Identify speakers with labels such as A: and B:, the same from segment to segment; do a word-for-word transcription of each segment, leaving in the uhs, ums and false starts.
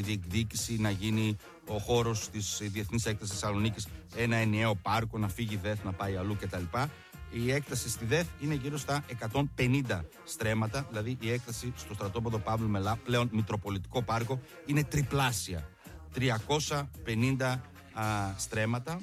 A: διεκδίκηση να γίνει ο χώρος της Διεθνής Έκτασης Θεσσαλονίκης ένα ενιαίο πάρκο, να φύγει η ΔΕΘ, να πάει αλλού κτλ. Η έκταση στη ΔΕΘ είναι γύρω στα εκατόν πενήντα στρέμματα, δηλαδή η έκταση στο στρατόπεδο Παύλου Μελά, πλέον Μητροπολιτικό Πάρκο, είναι τριπλάσια. τριακόσια πενήντα α, στρέμματα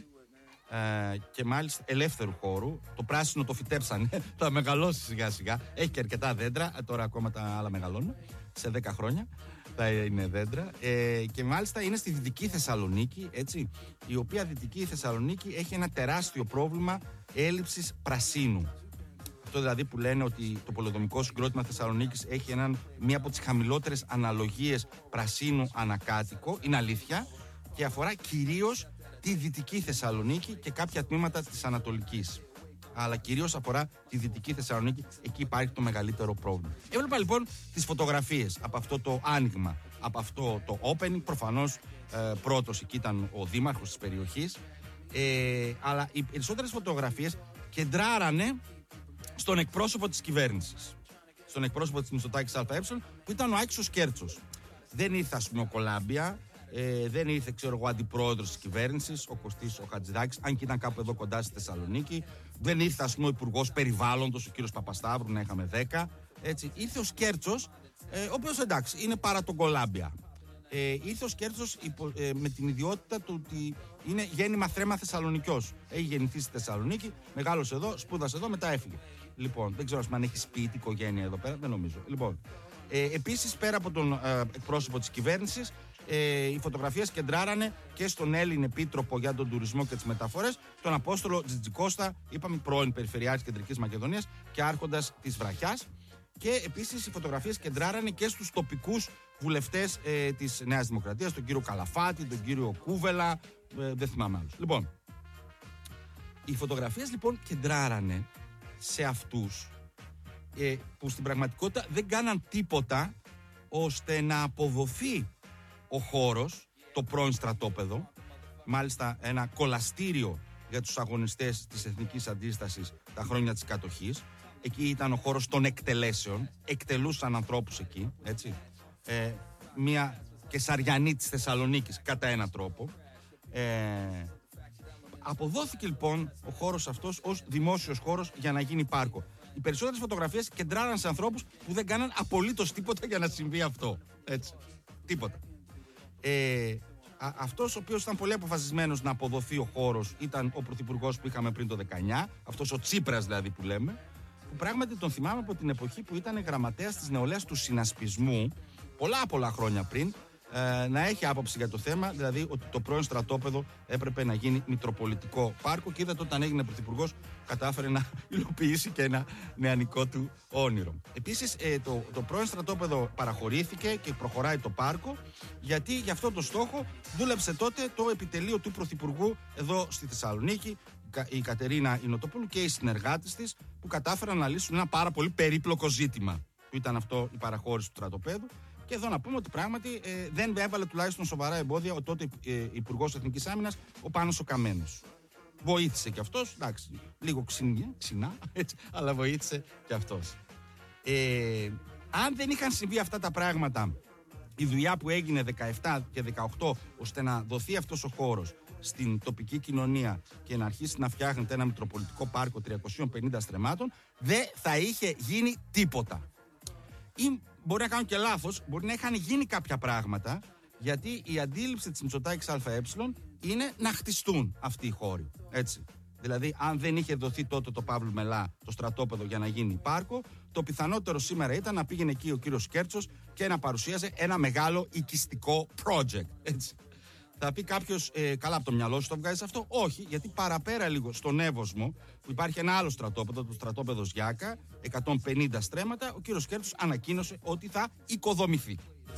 A: ε, και μάλιστα ελεύθερου χώρου. Το πράσινο το φυτέψανε, θα μεγαλώσει σιγά σιγά. Έχει και αρκετά δέντρα, τώρα ακόμα τα άλλα μεγαλώνουν. Σε δέκα χρόνια θα είναι δέντρα. Ε, και μάλιστα είναι στη Δυτική Θεσσαλονίκη, έτσι, η οποία Δυτική Θεσσαλονίκη έχει ένα τεράστιο πρόβλημα έλλειψης πρασίνου. Αυτό δηλαδή που λένε ότι το πολεοδομικό συγκρότημα Θεσσαλονίκης έχει έναν, μία από τις χαμηλότερες αναλογίες πρασίνου ανακάτοικο. Είναι αλήθεια και αφορά κυρίως τη Δυτική Θεσσαλονίκη και κάποια τμήματα της Ανατολικής. Αλλά κυρίως αφορά τη Δυτική Θεσσαλονίκη, εκεί υπάρχει το μεγαλύτερο πρόβλημα. Έβλεπα λοιπόν τις φωτογραφίες από αυτό το άνοιγμα, από αυτό το opening. Προφανώς ε, πρώτος εκεί ήταν ο δήμαρχος της περιοχής, ε, αλλά οι περισσότερες φωτογραφίες κεντράρανε στον εκπρόσωπο της κυβέρνησης, στον εκπρόσωπο της Μητσοτάκης ΑΕ, που ήταν ο Άκης ο Σκέρτσος. Δεν ήρθε, ας πούμε, ο Κολάμπια, ε, δεν ήρθε, ξέρω εγώ, αντιπρόεδρος της κυβέρνησης, ο Κωστής ο Χατζηδάκης, αν και ήταν κάπου εδώ κοντά στη Θεσσαλονίκη. Δεν ήρθε, ας πούμε, ο Υπουργός Περιβάλλοντος, ο κύριος Παπασταύρου, να είχαμε δέκα. Έτσι. Ήρθε ο Σκέρτσος, ε, ο οποίος, εντάξει, είναι παρά τον Κολάμπια. Ε, ήρθε ο Σκέρτσος υπο, ε, με την ιδιότητα του ότι είναι γέννημα θρέμα Θεσσαλονικιός. Έχει γεννηθεί στη Θεσσαλονίκη, μεγάλωσε εδώ, σπούδασε εδώ, μετά έφυγε. Λοιπόν, δεν ξέρω αν έχει σπίτι, οικογένεια εδώ πέρα, δεν νομίζω. Λοιπόν, ε, επίσης, πέρα από τον ε, εκπρόσωπο της κυβέρνησης, ε, οι φωτογραφίες κεντράρανε και στον Έλλην Επίτροπο για τον Τουρισμό και τις Μεταφορές, τον Απόστολο Τζιτζικώστα, είπαμε πρώην Περιφερειάρχης Κεντρικής Μακεδονίας και άρχοντας της Βραχιάς. Και επίσης οι φωτογραφίες κεντράρανε και στους τοπικούς βουλευτές ε, της Νέας Δημοκρατίας, τον κύριο Καλαφάτη, τον κύριο Κούβελα, ε, δεν θυμάμαι άλλους. Λοιπόν, οι φωτογραφίες λοιπόν κεντράρανε σε αυτούς ε, που στην πραγματικότητα δεν κάναν τίποτα ώστε να αποδοθεί ο χώρος, το πρώην στρατόπεδο, μάλιστα ένα κολαστήριο για τους αγωνιστές της Εθνικής Αντίστασης τα χρόνια της κατοχής. Εκεί ήταν ο χώρος των εκτελέσεων, εκτελούσαν ανθρώπους εκεί, έτσι. Ε, μια Κεσαριανή της Θεσσαλονίκης κατά έναν τρόπο. Ε, αποδόθηκε λοιπόν ο χώρος αυτός ως δημόσιος χώρος για να γίνει πάρκο. Οι περισσότερες φωτογραφίες κεντράραν σε ανθρώπους που δεν κάναν απολύτως τίποτα για να συμβεί αυτό. Έτσι. Τίποτα. Ε, α, αυτός ο οποίος ήταν πολύ αποφασισμένος να αποδοθεί ο χώρος ήταν ο πρωθυπουργός που είχαμε πριν το δεκαεννιά, αυτός ο Τσίπρας δηλαδή που λέμε, που πράγματι τον θυμάμαι από την εποχή που ήταν γραμματέας της νεολαίας του συνασπισμού, πολλά πολλά χρόνια πριν, ε, να έχει άποψη για το θέμα, δηλαδή ότι το πρώην στρατόπεδο έπρεπε να γίνει Μητροπολιτικό Πάρκο, και είδατε όταν έγινε πρωθυπουργός κατάφερε να υλοποιήσει και ένα νεανικό του όνειρο. Επίσης ε, το, το πρώην στρατόπεδο παραχωρήθηκε και προχωράει το πάρκο, γιατί για αυτό το στόχο δούλεψε τότε το επιτελείο του πρωθυπουργού εδώ στη Θεσσαλονίκη, η Κατερίνα Ινωτοπούλου και οι συνεργάτες της, που κατάφεραν να λύσουν ένα πάρα πολύ περίπλοκο ζήτημα που ήταν αυτό η παραχώρηση του στρατοπέδου. Και εδώ να πούμε ότι πράγματι ε, δεν έβαλε τουλάχιστον σοβαρά εμπόδια ο τότε ε, Υπουργός Εθνικής Άμυνας, ο Πάνος ο Καμένος. Βοήθησε κι αυτός, εντάξει, λίγο ξυνιά, ξινά, έτσι, αλλά βοήθησε κι αυτός. Ε, αν δεν είχαν συμβεί αυτά τα πράγματα, η δουλειά που έγινε δεκαεπτά και δεκαοκτώ ώστε να δοθεί αυτός ο χώρος στην τοπική κοινωνία και να αρχίσει να φτιάχνεται ένα Μητροπολιτικό Πάρκο τριακοσίων πενήντα στρεμμάτων, δεν θα είχε γίνει τίποτα. Ή μπορεί να κάνουν και λάθος, μπορεί να είχαν γίνει κάποια πράγματα, γιατί η αντίληψη της Μητσοτάκης ΑΕ είναι να χτιστούν αυτοί οι χώροι. Έτσι. Δηλαδή, αν δεν είχε δοθεί τότε το Παύλου Μελά το στρατόπεδο για να γίνει πάρκο, το πιθανότερο σήμερα ήταν να πήγαινε εκεί ο κύριος Σκέρτσος και να παρουσίαζε ένα μεγάλο οικιστικό project. Έτσι. Θα πει κάποιος, ε, καλά από το μυαλό σου το βγάζεις αυτό. Όχι, γιατί παραπέρα λίγο στον Εύωσμο, που υπάρχει ένα άλλο στρατόπεδο, το στρατόπεδο Γιάκα, εκατόν πενήντα στρέμματα, ο κύριος Σκέρτσος ανακοίνωσε ότι θα οικοδομηθεί.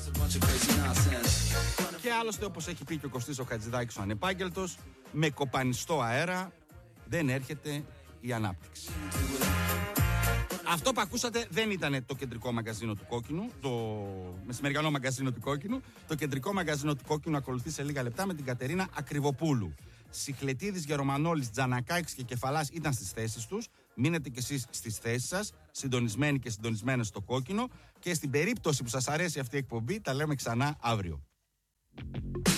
A: Και άλλωστε, όπως έχει πει και ο Κωστής ο Χατζηδάκης ο ανεπάγγελτος, με κοπανιστό αέρα δεν έρχεται η ανάπτυξη. Αυτό που ακούσατε δεν ήταν το κεντρικό μαγκαζίνο του Κόκκινου, το μεσημεριανό μαγκαζίνο του Κόκκινου. Το κεντρικό μαγκαζίνο του Κόκκινου ακολουθεί σε λίγα λεπτά με την Κατερίνα Ακριβοπούλου. Σιχλετίδης, Γερομανόλης, Τζανακάκης και Κεφαλάς ήταν στις θέσεις τους. Μείνετε κι εσείς στις θέσεις σας, συντονισμένοι και συντονισμένες στο Κόκκινο. Και στην περίπτωση που σας αρέσει αυτή η εκπομπή, τα λέμε ξανά αύριο.
B: Bye.